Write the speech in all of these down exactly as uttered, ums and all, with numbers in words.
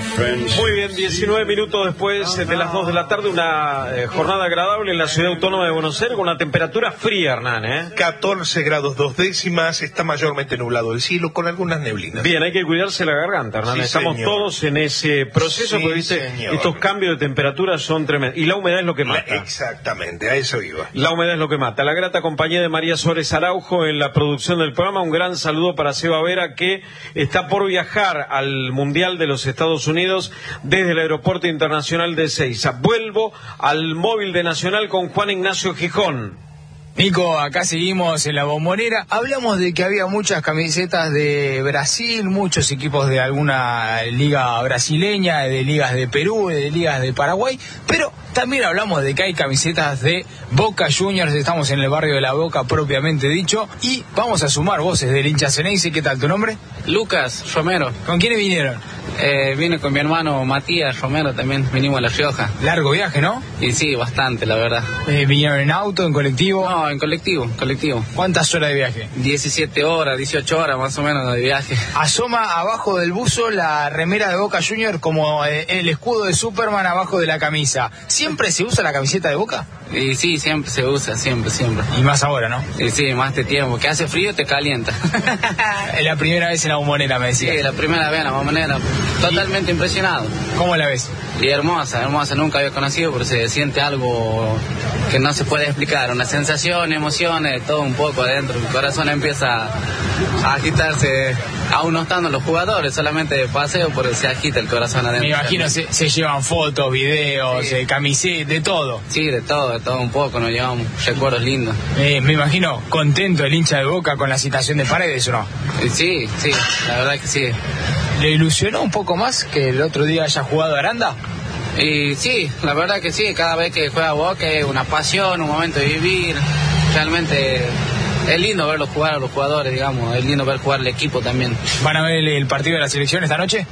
Muy bien, diecinueve minutos después de las dos de la tarde, una eh, jornada agradable en la ciudad autónoma de Buenos Aires con una temperatura fría, Hernán, ¿eh? catorce grados dos décimas, está mayormente nublado el cielo con algunas neblinas. Bien, hay que cuidarse la garganta, Hernán. Sí, Estamos señor. todos en ese proceso, Sí, porque viste, señor. estos cambios de temperatura son tremendos. Y la humedad es lo que La- mata. exactamente, a eso iba. La humedad es lo que mata. La grata compañía de María Suárez Araujo en la producción del programa. Un gran saludo para Seba Vera, que está por viajar al Mundial de los Estados Unidos desde el Aeropuerto Internacional de Ezeiza. Vuelvo al móvil de Nacional con Juan Ignacio Gijón. Nico, acá seguimos en la Bombonera. Hablamos de que había muchas camisetas de Brasil, muchos equipos de alguna liga brasileña, de ligas de Perú, de ligas de Paraguay, pero también hablamos de que hay camisetas de Boca Juniors. Estamos en el barrio de La Boca propiamente dicho, y vamos a sumar voces del hincha Ceneice. ¿Qué tal tu nombre? Lucas Romero. ¿Con quiénes vinieron? Eh, vine con mi hermano Matías Romero, también vinimos a La Rioja. Largo viaje, ¿no? Y sí, bastante, la verdad. Eh, ¿Vinieron en auto, en colectivo? No, en colectivo, colectivo. ¿Cuántas horas de viaje? diecisiete horas, dieciocho horas más o menos de viaje. Asoma abajo del buzo la remera de Boca Juniors como eh, el escudo de Superman abajo de la camisa. ¿Siempre se usa la camiseta de Boca? Y sí, siempre se usa, siempre, siempre. Y más ahora, ¿no? Y sí, más de tiempo. Que hace frío te calienta. Es la primera vez en la Bombonera, me decía. Sí, la primera vez en la manera. Totalmente impresionado. ¿Cómo la ves? Y hermosa, hermosa. Nunca había conocido, pero se siente algo que no se puede explicar. Una sensación, emociones, todo un poco adentro. El corazón empieza a agitarse. Aún no estando los jugadores, solamente de paseo, porque se agita el corazón adentro. Me imagino se, se llevan fotos, videos, Sí. eh, camisetas, de todo. Sí, de todo, de todo un poco. Nos llevamos recuerdos lindos. Eh, me imagino contento el hincha de Boca con la citación de Paredes, ¿o no? Y sí, sí, la verdad que sí. ¿Le ilusionó un poco más que el otro día haya jugado Aranda? Y sí, la verdad que sí, cada vez que juega Boca es una pasión, un momento de vivir. Realmente es lindo verlos jugar a los jugadores, digamos, es lindo ver jugar al equipo también. ¿Van a ver el, el partido de la selección esta noche?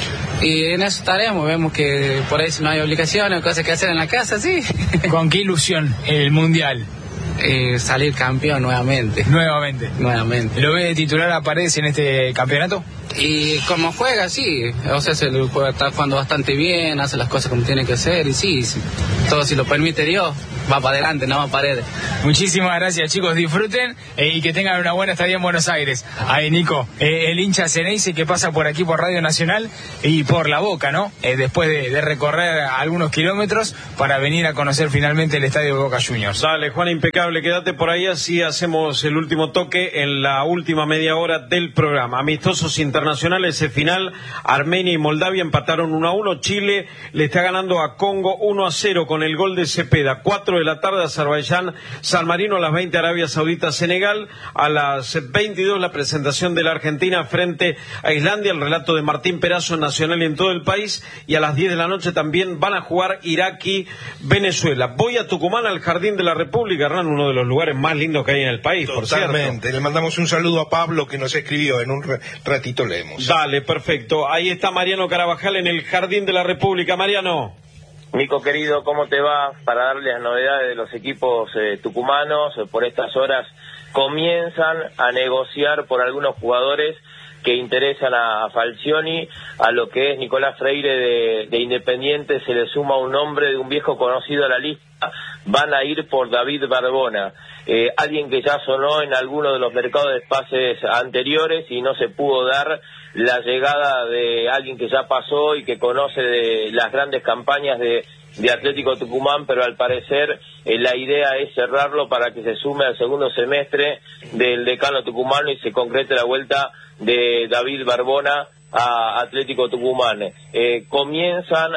Y en eso estaremos, vemos que por ahí si no hay obligaciones o cosas que hacer en la casa, sí. ¿Con qué ilusión el Mundial? Eh, salir campeón nuevamente, Nuevamente. nuevamente. ¿Lo ve de titular a Paredes en este campeonato? Y como juega, sí, o sea, se lo juega, está jugando bastante bien, hace las cosas como tiene que hacer, y sí, sí, todo si lo permite Dios, va para adelante, no va a paredes. Muchísimas gracias, chicos, disfruten eh, y que tengan una buena estadía en Buenos Aires. Ahí, Nico, eh, el hincha Ceneice que pasa por aquí por Radio Nacional y por La Boca, ¿no? Eh, después de, de recorrer algunos kilómetros para venir a conocer finalmente el estadio de Boca Juniors. Dale, Juan, impecable, quédate por ahí, así hacemos el último toque en la última media hora del programa. Amistosos internacionales, el final, Armenia y Moldavia empataron uno a uno, Chile le está ganando a Congo uno a cero con el gol de Cepeda, cuatro de la tarde Azerbaiyán, San Marino, a las veinte Arabia Saudita, Senegal, a las veintidós la presentación de la Argentina frente a Islandia, el relato de Martín Perazo en Nacional y en todo el país, y a las diez de la noche también van a jugar Irak y Venezuela. Voy a Tucumán, al Jardín de la República, Hernán, uno de los lugares más lindos que hay en el país, por cierto. Totalmente, le mandamos un saludo a Pablo que nos escribió, en un ratito leemos. Dale, perfecto. Ahí está Mariano Carabajal en el Jardín de la República. Mariano. Nico querido, ¿cómo te va? Para darle las novedades de los equipos eh, tucumanos, eh, por estas horas comienzan a negociar por algunos jugadores que interesan a, a Falcioni, a lo que es Nicolás Freire de, de Independiente, se le suma un nombre de un viejo conocido a la lista, van a ir por David Barbona, eh, alguien que ya sonó en alguno de los mercados de pases anteriores y no se pudo dar la llegada de alguien que ya pasó y que conoce de las grandes campañas de, de Atlético Tucumán, pero al parecer eh, la idea es cerrarlo para que se sume al segundo semestre del decano tucumano y se concrete la vuelta de David Barbona a Atlético Tucumán. Eh, comienzan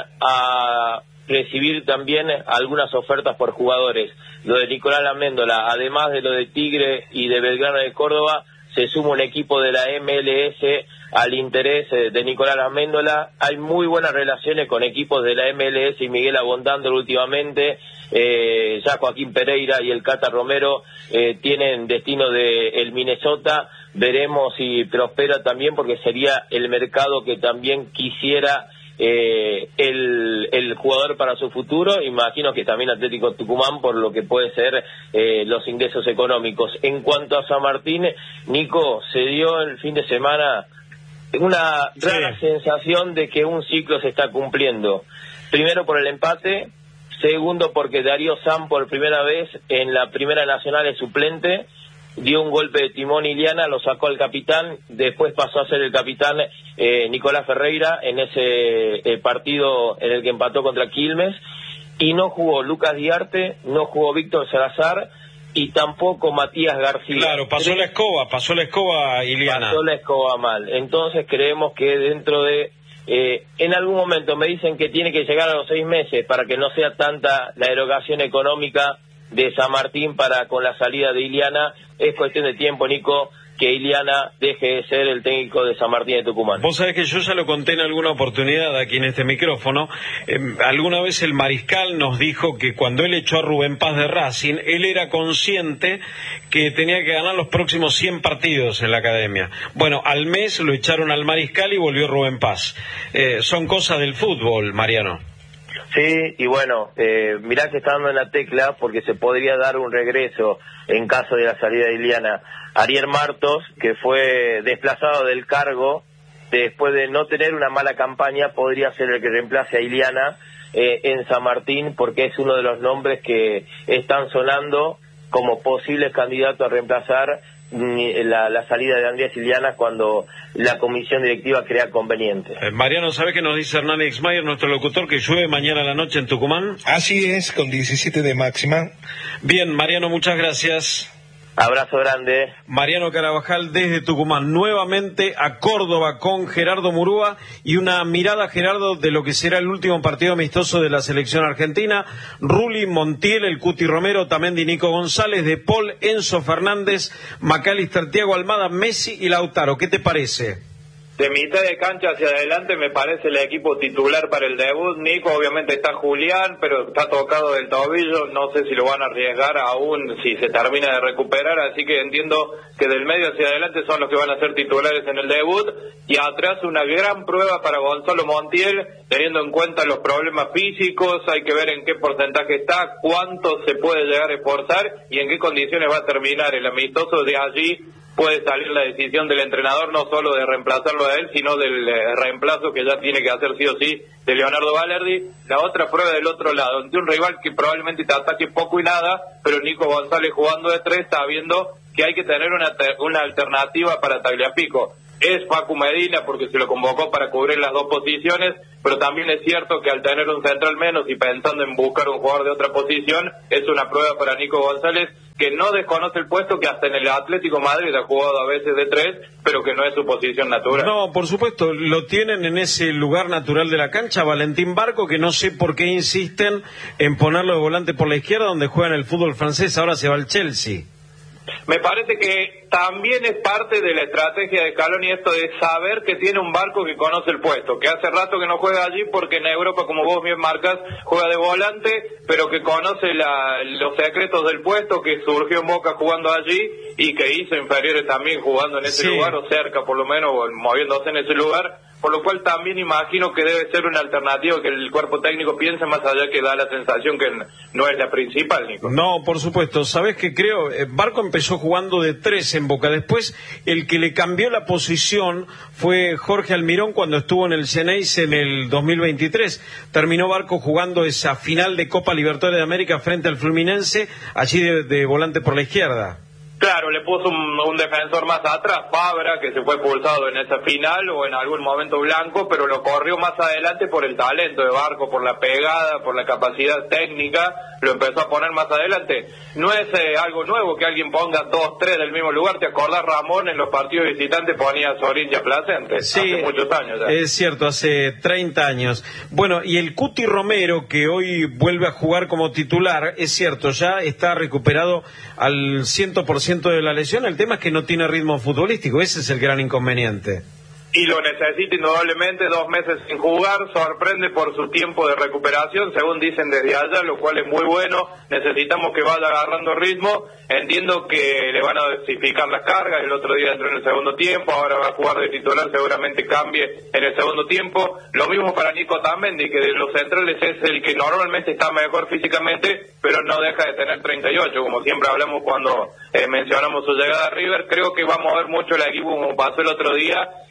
a recibir también algunas ofertas por jugadores. Lo de Nicolás Laméndola, además de lo de Tigre y de Belgrano de Córdoba, se suma un equipo de la M L S al interés de Nicolás Laméndola. Hay muy buenas relaciones con equipos de la M L S y Miguel Abondándolo últimamente. Eh, ya Joaquín Pereira y el Cata Romero eh, tienen destino de el Minnesota. Veremos si prospera también, porque sería el mercado que también quisiera eh, el, el jugador para su futuro. Imagino que también Atlético Tucumán, por lo que puede ser eh, los ingresos económicos. En cuanto a San Martín, Nico, se dio el fin de semana una rara sí. sensación de que un ciclo se está cumpliendo. Primero por el empate, segundo porque Darío Sam por primera vez en la Primera Nacional es suplente, dio un golpe de timón Iliana, lo sacó al capitán, después pasó a ser el capitán eh, Nicolás Ferreira en ese eh, partido en el que empató contra Quilmes, y no jugó Lucas Diarte, no jugó Víctor Salazar y tampoco Matías García. Claro, pasó la escoba, pasó la escoba Iliana. Pasó la escoba mal. Entonces creemos que dentro de... Eh, en algún momento me dicen que tiene que llegar a los seis meses para que no sea tanta la erogación económica de San Martín para con la salida de Iliana. Es cuestión de tiempo, Nico, que Iliana deje de ser el técnico de San Martín de Tucumán. Vos sabés que yo ya lo conté en alguna oportunidad aquí en este micrófono. Eh, alguna vez el Mariscal nos dijo que cuando él echó a Rubén Paz de Racing, él era consciente que tenía que ganar los próximos cien partidos en la academia. Bueno, al mes lo echaron al Mariscal y volvió Rubén Paz. Eh, son cosas del fútbol, Mariano. Sí, y bueno, eh, mirá que está dando en la tecla porque se podría dar un regreso en caso de la salida de Iliana. Ariel Martos, que fue desplazado del cargo después de no tener una mala campaña, podría ser el que reemplace a Iliana eh, en San Martín, porque es uno de los nombres que están sonando como posibles candidatos a reemplazar La, la salida de Andrés Iliana cuando la comisión directiva crea conveniente. Eh, Mariano, ¿sabe qué nos dice Hernán Exmayer, nuestro locutor, que llueve mañana a la noche en Tucumán? Así es, con diecisiete de máxima. Bien, Mariano, muchas gracias. Abrazo grande. Mariano Carabajal desde Tucumán, nuevamente a Córdoba con Gerardo Murúa y una mirada, Gerardo, de lo que será el último partido amistoso de la selección argentina. Rulli, Montiel, el Cuti Romero, Tamendi, Nico González, De Paul, Enzo Fernández, Macalister, Thiago Almada, Messi y Lautaro. ¿Qué te parece? De mitad de cancha hacia adelante me parece el equipo titular para el debut. Nico, obviamente está Julián, pero está tocado del tobillo, no sé si lo van a arriesgar aún si se termina de recuperar, así que entiendo que del medio hacia adelante son los que van a ser titulares en el debut, y atrás una gran prueba para Gonzalo Montiel, teniendo en cuenta los problemas físicos, hay que ver en qué porcentaje está, cuánto se puede llegar a esforzar y en qué condiciones va a terminar el amistoso. De allí puede salir la decisión del entrenador, no solo de reemplazarlo a él, sino del eh, reemplazo que ya tiene que hacer sí o sí de Leonardo Valerdi. La otra prueba del otro lado, ante un rival que probablemente te ataque poco y nada, pero Nico González jugando de tres está viendo que hay que tener una, una alternativa para Tagliafico. Es Facu Medina porque se lo convocó para cubrir las dos posiciones, pero también es cierto que al tener un central menos y pensando en buscar un jugador de otra posición, es una prueba para Nico González, que no desconoce el puesto, que hasta en el Atlético Madrid ha jugado a veces de tres, pero que no es su posición natural. No, por supuesto, lo tienen en ese lugar natural de la cancha, Valentín Barco, que no sé por qué insisten en ponerlo de volante por la izquierda, donde juega en el fútbol francés, ahora se va al Chelsea. Me parece que también es parte de la estrategia de Scaloni esto de saber que tiene un Barco que conoce el puesto, que hace rato que no juega allí porque en Europa, como vos bien marcas, juega de volante, pero que conoce la, los secretos del puesto, que surgió en Boca jugando allí y que hizo inferiores también jugando en ese sí. lugar, o cerca por lo menos, o moviéndose en ese lugar. Por lo cual también imagino que debe ser una alternativa que el cuerpo técnico piense, más allá que da la sensación que no es la principal, Nico. No, por supuesto. ¿Sabés qué creo? Barco empezó jugando de tres en Boca. Después, el que le cambió la posición fue Jorge Almirón cuando estuvo en el Xeneize en el dos mil veintitrés. Terminó Barco jugando esa final de Copa Libertadores de América frente al Fluminense, allí de, de volante por la izquierda. Claro, le puso un, un defensor más atrás, Fabra, que se fue expulsado en esa final, o en algún momento Blanco, pero lo corrió más adelante por el talento de Barco, por la pegada, por la capacidad técnica, lo empezó a poner más adelante. No es eh, algo nuevo que alguien ponga dos, tres del mismo lugar. ¿Te acordás, Ramón, en los partidos visitantes ponía a Sorín y a Placente? Sí, hace muchos años ya. Es cierto, hace treinta años. Bueno, y el Cuti Romero, que hoy vuelve a jugar como titular, es cierto, ya está recuperado al cien por ciento de la lesión. El tema es que no tiene ritmo futbolístico, ese es el gran inconveniente. Y lo necesita indudablemente, dos meses sin jugar, sorprende por su tiempo de recuperación, según dicen desde allá, lo cual es muy bueno. Necesitamos que vaya agarrando ritmo. Entiendo que le van a dosificar las cargas, el otro día entró en el segundo tiempo, ahora va a jugar de titular, seguramente cambie en el segundo tiempo. Lo mismo para Nico Tamendi, que de los centrales es el que normalmente está mejor físicamente, pero no deja de tener treinta y ocho, como siempre hablamos cuando eh, mencionamos su llegada a River. Creo que va a mover mucho el equipo como pasó el otro día,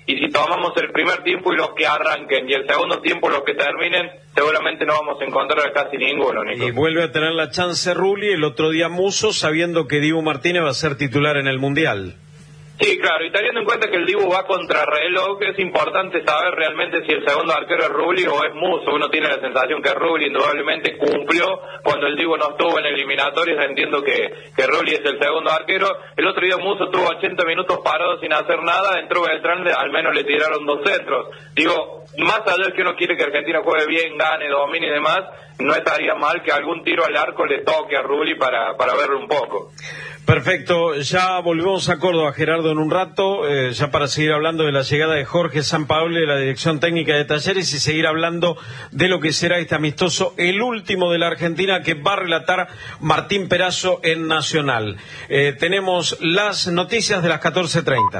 y si tomamos el primer tiempo y los que arranquen y el segundo tiempo los que terminen, seguramente no vamos a encontrar a casi ninguno, Nico. Y vuelve a tener la chance Rulli, el otro día Musso, sabiendo que Dibu Martínez va a ser titular en el Mundial. Sí, claro, y teniendo en cuenta que el Dibu va contra reloj, es importante saber realmente si el segundo arquero es Rulli o es Musso. Uno tiene la sensación que Rulli indudablemente cumplió cuando el Dibu no estuvo en eliminatorias. Entiendo que, que Rulli es el segundo arquero. El otro día Musso tuvo ochenta minutos parado sin hacer nada, entró Beltrán, al menos le tiraron dos centros. Digo, más allá de que uno quiere que Argentina juegue bien, gane, domine y demás, no estaría mal que algún tiro al arco le toque a Rulli para, para verlo un poco. Perfecto, ya volvemos a Córdoba, Gerardo, en un rato, eh, ya para seguir hablando de la llegada de Jorge Sampaoli de la Dirección Técnica de Talleres y seguir hablando de lo que será este amistoso, el último de la Argentina que va a relatar Martín Perazo en Nacional. Eh, tenemos las noticias de las catorce treinta.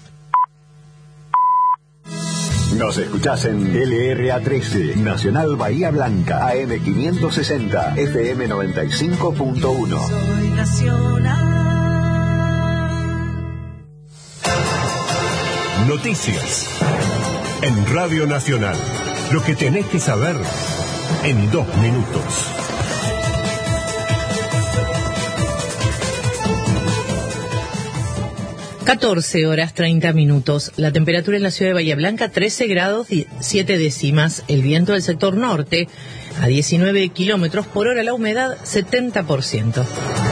Nos escuchás en L R A trece, Nacional Bahía Blanca, A M quinientos sesenta, F M noventa y cinco punto uno. Soy Nacional. Noticias en Radio Nacional. Lo que tenés que saber en dos minutos. catorce horas treinta minutos. La temperatura en la ciudad de Bahía Blanca, trece grados y siete décimas. El viento del sector norte a diecinueve kilómetros por hora. La humedad, setenta por ciento.